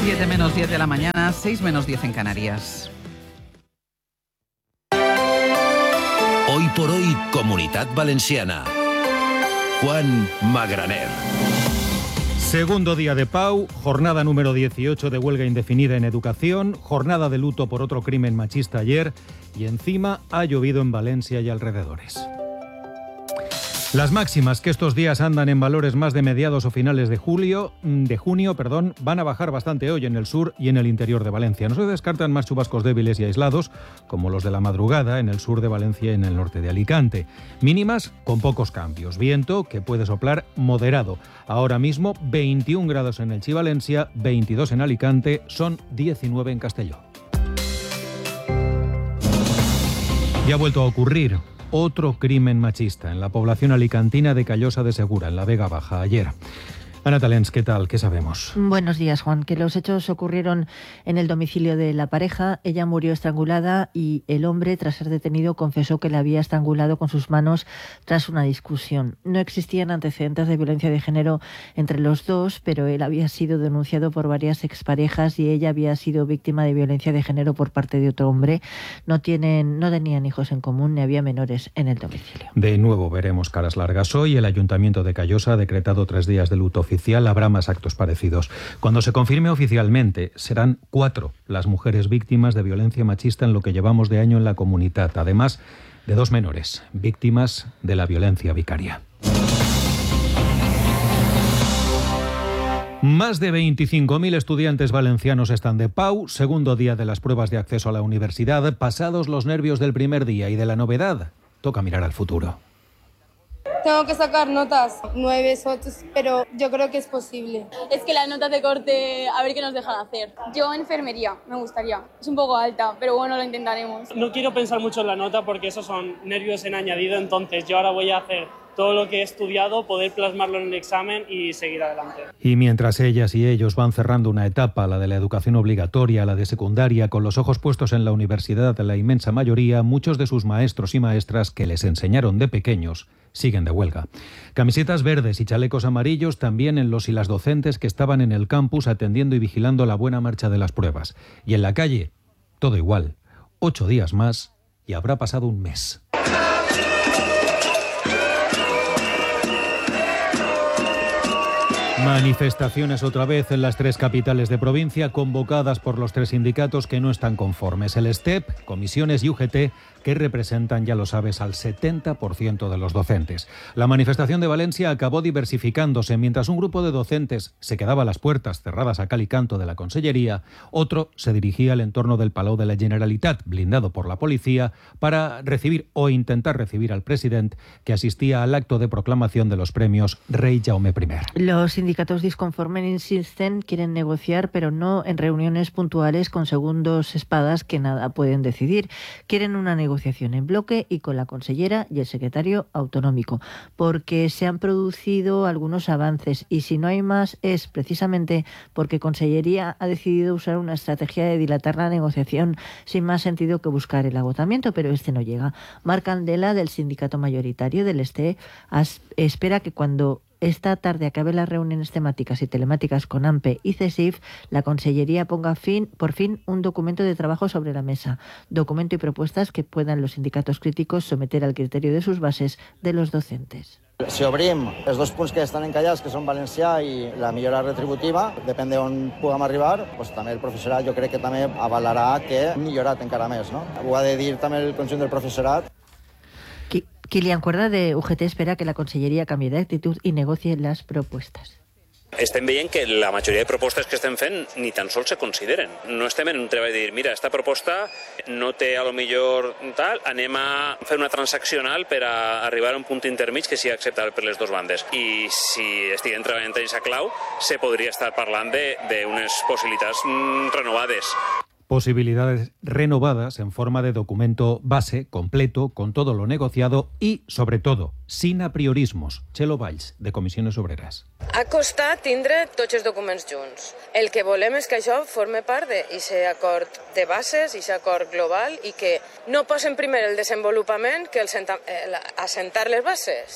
7 menos 10 de la mañana, 6 menos 10 en Canarias. Hoy por hoy, Comunitat Valenciana. Juan Magraner. Segundo día de Pau, jornada número 18 de huelga indefinida en educación, jornada de luto por otro crimen machista ayer y encima ha llovido en Valencia y alrededores. Las máximas, que estos días andan en valores más de mediados o finales de junio, van a bajar bastante hoy en el sur y en el interior de Valencia. No se descartan más chubascos débiles y aislados, como los de la madrugada en el sur de Valencia y en el norte de Alicante. Mínimas con pocos cambios. Viento que puede soplar moderado. Ahora mismo 21 grados en Elche y Valencia, 22 en Alicante, son 19 en Castelló. Y ha vuelto a ocurrir otro crimen machista en la población alicantina de Callosa de Segura, en la Vega Baja, ayer. Ana Talens, ¿qué tal? ¿Qué sabemos? Buenos días, Juan. Que los hechos ocurrieron en el domicilio de la pareja. Ella murió estrangulada y el hombre, tras ser detenido, confesó que la había estrangulado con sus manos tras una discusión. No existían antecedentes de violencia de género entre los dos, pero él había sido denunciado por varias exparejas y ella había sido víctima de violencia de género por parte de otro hombre. No tenían hijos en común ni había menores en el domicilio. De nuevo veremos caras largas hoy. El Ayuntamiento de Callosa ha decretado 3 días de luto oficial. Habrá más actos parecidos. Cuando se confirme oficialmente, serán 4 las mujeres víctimas de violencia machista en lo que llevamos de año en la comunidad, además de 2 menores, víctimas de la violencia vicaria. Más de 25.000 estudiantes valencianos están de Pau, segundo día de las pruebas de acceso a la universidad. Pasados los nervios del primer día y de la novedad, toca mirar al futuro. Tengo que sacar notas 9, 8, pero yo creo que es posible. Es que las notas de corte, a ver qué nos dejan hacer. Yo enfermería, me gustaría. Es un poco alta, pero bueno, lo intentaremos. No quiero pensar mucho en la nota porque esos son nervios en añadido, entonces yo ahora voy a hacer todo lo que he estudiado, poder plasmarlo en el examen y seguir adelante. Y mientras ellas y ellos van cerrando una etapa, la de la educación obligatoria, la de secundaria, con los ojos puestos en la universidad, la inmensa mayoría, muchos de sus maestros y maestras que les enseñaron de pequeños, siguen de huelga. Camisetas verdes y chalecos amarillos también en los y las docentes que estaban en el campus atendiendo y vigilando la buena marcha de las pruebas. Y en la calle, todo igual. 8 días más y habrá pasado un mes. Manifestaciones otra vez en las 3 capitales de provincia, convocadas por los 3 sindicatos que no están conformes. El STEP, Comisiones y UGT, que representan, ya lo sabes, al 70% de los docentes. La manifestación de Valencia acabó diversificándose. Mientras un grupo de docentes se quedaba a las puertas cerradas a cal y canto de la Consellería, otro se dirigía al entorno del Palau de la Generalitat, blindado por la policía, para recibir o intentar recibir al presidente, que asistía al acto de proclamación de los premios Rey Jaume I. Los sindicatos disconformes insisten, quieren negociar, pero no en reuniones puntuales con segundos espadas que nada pueden decidir. Quieren una negociación en bloque y con la consellera y el secretario autonómico, porque se han producido algunos avances y si no hay más es precisamente porque Consellería ha decidido usar una estrategia de dilatar la negociación sin más sentido que buscar el agotamiento, pero este no llega. Marc Candela, del sindicato mayoritario del STE, espera que cuando esta tarde acabe las reuniones temáticas y telemáticas con AMPE y CESIF, la Consellería ponga por fin un documento de trabajo sobre la mesa, documento y propuestas que puedan los sindicatos críticos someter al criterio de sus bases de los docentes. Si obrim els 2 punts que estan encallats, que són valencià i la millora retributiva, depèn d'on puguem arribar, doncs també el professorat jo crec que també avalarà que hem millorat encara més, no? Ho ha de dir també el conjunt del professorat. Kilian Cuerda, de UGT, espera que la Conselleria cambie de actitud y negocie las propuestas. Estem veient que la majoria de propostes que estem fent ni tan sols se consideren. No estem en un treball de dir, mira, esta proposta no té a lo millor tal, anem a fer una transaccional per a arribar a un punt intermig que sigui acceptable per les 2 bandes. I si estiguem treballant en aquesta clau, se podria estar parlant d'unes possibilitats renovades. Posibilidades renovadas en forma de documento base, completo, con todo lo negociado y, sobre todo, sin apriorismos. Txelo Valls, de Comissiones Obreras. Ha costat tindre tots els documents junts. El que volem és que això forme part d'aquest acord de bases, aquest acord global, i que no posen primer el desenvolupament que assentar les bases.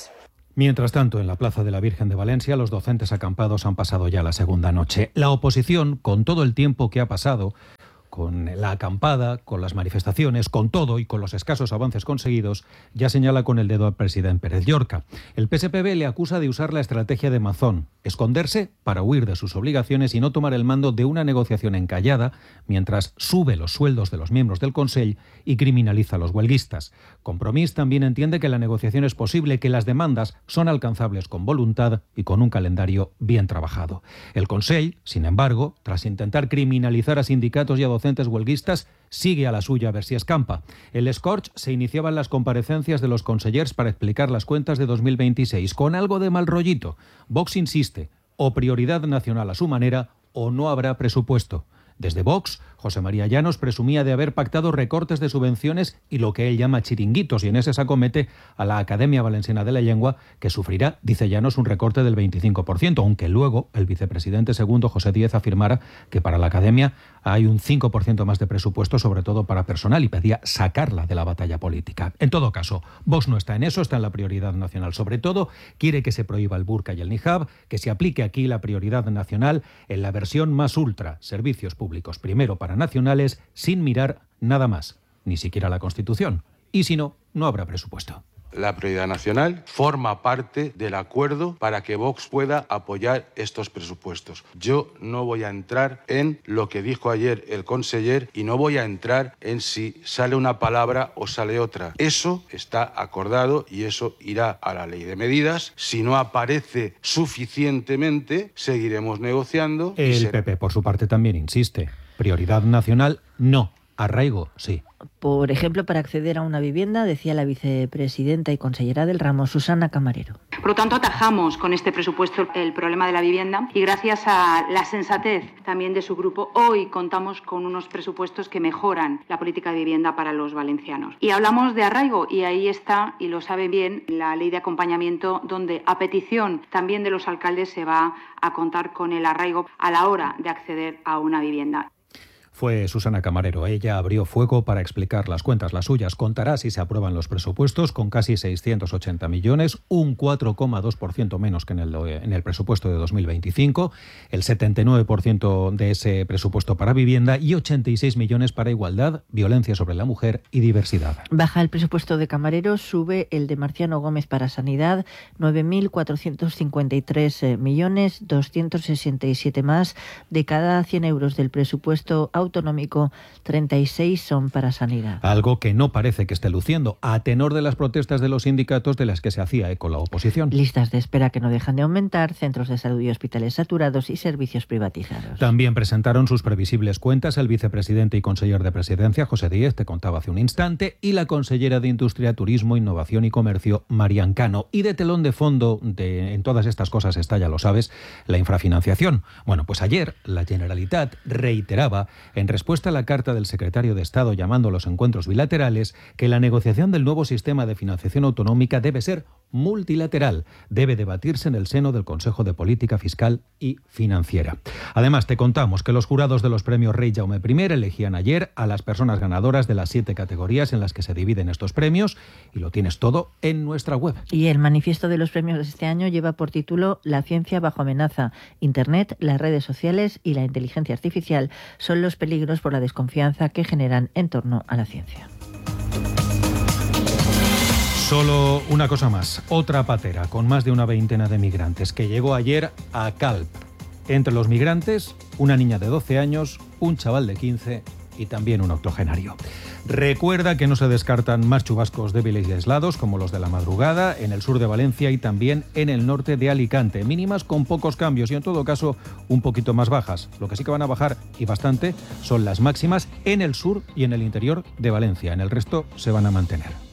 Mientras tanto, en la Plaza de la Virgen de Valencia, los docentes acampados han pasado ya la segunda noche. La oposición, con todo el tiempo que ha pasado, con la acampada, con las manifestaciones, con todo y con los escasos avances conseguidos, ya señala con el dedo al presidente Pérez Llorca. El PSPB le acusa de usar la estrategia de Mazón, esconderse para huir de sus obligaciones y no tomar el mando de una negociación encallada mientras sube los sueldos de los miembros del Consell y criminaliza a los huelguistas. Compromís también entiende que la negociación es posible, que las demandas son alcanzables con voluntad y con un calendario bien trabajado. El Consell, sin embargo, tras intentar criminalizar a sindicatos y a docentes huelguistas, sigue a la suya a ver si escampa. El Scorch se iniciaban las comparecencias de los consellers para explicar las cuentas de 2026, con algo de mal rollito. Vox insiste, o prioridad nacional a su manera, o no habrá presupuesto. Desde Vox, José María Llanos presumía de haber pactado recortes de subvenciones y lo que él llama chiringuitos, y en ese saco mete a la Academia Valenciana de la Lengua, que sufrirá, dice Llanos, un recorte del 25%, aunque luego el vicepresidente segundo, José Díez, afirmara que para la Academia hay un 5% más de presupuesto, sobre todo para personal, y pedía sacarla de la batalla política. En todo caso, Vox no está en eso, está en la prioridad nacional. Sobre todo, quiere que se prohíba el burka y el niqab, que se aplique aquí la prioridad nacional en la versión más ultra, servicios públicos primero para nacionales, sin mirar nada más, ni siquiera la Constitución. Y si no, no habrá presupuesto. La prioridad nacional forma parte del acuerdo para que Vox pueda apoyar estos presupuestos. Yo no voy a entrar en lo que dijo ayer el conseller y no voy a entrar en si sale una palabra o sale otra. Eso está acordado y eso irá a la ley de medidas. Si no aparece suficientemente, seguiremos negociando. El PP, por su parte, también insiste. Prioridad nacional, no. Arraigo, sí. Por ejemplo, para acceder a una vivienda, decía la vicepresidenta y consellera del ramo, Susana Camarero. Por lo tanto, atajamos con este presupuesto el problema de la vivienda y gracias a la sensatez también de su grupo, hoy contamos con unos presupuestos que mejoran la política de vivienda para los valencianos. Y hablamos de arraigo y ahí está, y lo sabe bien, la ley de acompañamiento, donde a petición también de los alcaldes se va a contar con el arraigo a la hora de acceder a una vivienda. Fue Susana Camarero. Ella abrió fuego para explicar las cuentas, las suyas. Contará si se aprueban los presupuestos con casi 680 millones, un 4,2% menos que en el presupuesto de 2025, el 79% de ese presupuesto para vivienda y 86 millones para igualdad, violencia sobre la mujer y diversidad. Baja el presupuesto de Camarero, sube el de Marciano Gómez para sanidad, 9.453 millones, 267 más. De cada 100 euros del presupuesto autonómico, 36 son para sanidad. Algo que no parece que esté luciendo, a tenor de las protestas de los sindicatos de las que se hacía eco la oposición. Listas de espera que no dejan de aumentar, centros de salud y hospitales saturados y servicios privatizados. También presentaron sus previsibles cuentas el vicepresidente y conseller de Presidencia, José Díez, te contaba hace un instante, y la consellera de Industria, Turismo, Innovación y Comercio, Marian Cano. Y de telón de fondo en todas estas cosas está, ya lo sabes, la infrafinanciación. Bueno, pues ayer la Generalitat reiteraba, en respuesta a la carta del secretario de Estado llamando a los encuentros bilaterales, que la negociación del nuevo sistema de financiación autonómica debe ser multilateral, debe debatirse en el seno del Consejo de Política Fiscal y Financiera. Además, te contamos que los jurados de los premios Rey Jaume I elegían ayer a las personas ganadoras de las 7 categorías en las que se dividen estos premios, y lo tienes todo en nuestra web. Y el manifiesto de los premios de este año lleva por título La ciencia bajo amenaza. Internet, las redes sociales y la inteligencia artificial son los peligros por la desconfianza que generan en torno a la ciencia. Solo una cosa más, otra patera con más de una veintena de migrantes que llegó ayer a Calp. Entre los migrantes, una niña de 12 años, un chaval de 15 y también un octogenario. Recuerda que no se descartan más chubascos débiles y aislados como los de la madrugada en el sur de Valencia y también en el norte de Alicante. Mínimas con pocos cambios y en todo caso un poquito más bajas. Lo que sí que van a bajar y bastante son las máximas en el sur y en el interior de Valencia. En el resto se van a mantener.